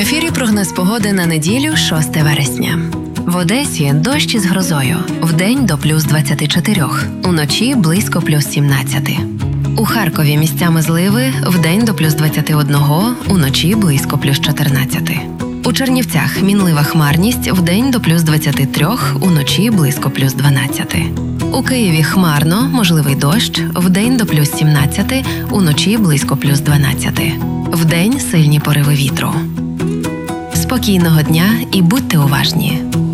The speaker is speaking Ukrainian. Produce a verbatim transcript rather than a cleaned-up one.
ефірі прогноз погоди на неділю, шосте вересня. В Одесі дощ із грозою. Вдень до плюс двадцяти чотирьох, уночі близько плюс сімнадцяти. У Харкові місцями зливи, вдень до плюс двадцяти одного, уночі близько плюс чотирнадцяти. У Чернівцях мінлива хмарність, вдень до плюс двадцяти трьох, уночі близько плюс дванадцяти. У Києві хмарно, можливий дощ, вдень до плюс сімнадцяти, уночі близько плюс дванадцяти. Вдень сильні пориви вітру. Спокійного дня і будьте уважні!